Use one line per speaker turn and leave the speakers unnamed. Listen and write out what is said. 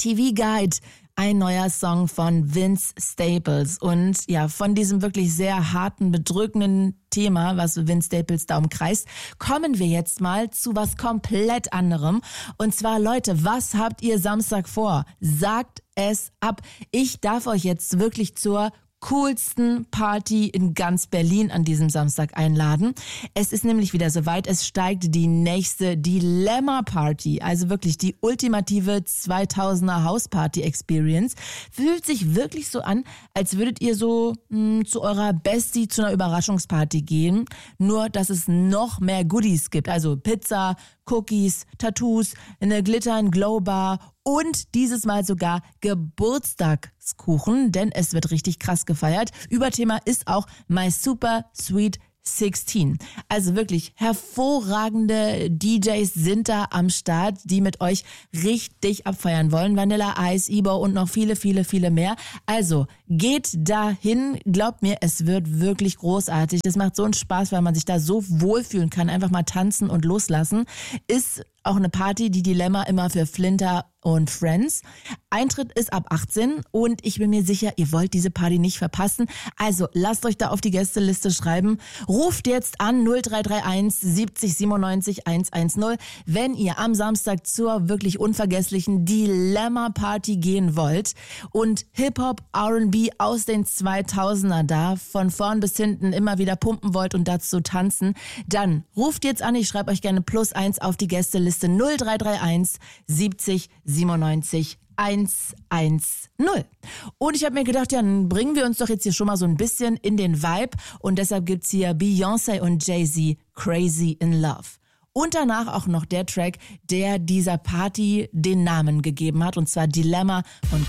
TV Guide. Ein neuer Song von Vince Staples und ja, von diesem wirklich sehr harten, bedrückenden Thema, was Vince Staples da umkreist, kommen wir jetzt mal zu was komplett anderem. Und zwar, Leute, was habt ihr Samstag vor? Sagt es ab. Ich darf euch jetzt wirklich zur coolsten Party in ganz Berlin an diesem Samstag einladen. Es ist nämlich wieder soweit, es steigt die nächste Dilemma-Party, also wirklich die ultimative 2000er Hausparty-Experience. Fühlt sich wirklich so an, als würdet ihr so zu eurer Bestie zu einer Überraschungsparty gehen, nur dass es noch mehr Goodies gibt, also Pizza, Cookies, Tattoos, eine Glitter- und Glow-Bar und dieses Mal sogar Geburtstagskuchen, denn es wird richtig krass gefeiert. Überthema ist auch My Super Sweet 16. Also wirklich hervorragende DJs sind da am Start, die mit euch richtig abfeiern wollen. Vanilla Ice, Ebo und noch viele, viele, viele mehr. Also geht dahin, glaubt mir, es wird wirklich großartig. Das macht so einen Spaß, weil man sich da so wohlfühlen kann. Einfach mal tanzen und loslassen. Ist auch eine Party, die Dilemma immer für Flinter und Friends. Eintritt ist ab 18 und ich bin mir sicher, ihr wollt diese Party nicht verpassen. Also lasst euch da auf die Gästeliste schreiben. Ruft jetzt an 0331 70 97 110, wenn ihr am Samstag zur wirklich unvergesslichen Dilemma-Party gehen wollt und Hip-Hop, R&B aus den 2000er da von vorn bis hinten immer wieder pumpen wollt und dazu tanzen, dann ruft jetzt an. Ich schreibe euch gerne +1 auf die Gästeliste 0331 70 97 110. Und ich habe mir gedacht, ja, dann bringen wir uns doch jetzt hier schon mal so ein bisschen in den Vibe und deshalb gibt's hier Beyoncé und Jay-Z Crazy in Love. Und danach auch noch der Track, der dieser Party den Namen gegeben hat, und zwar Dilemma von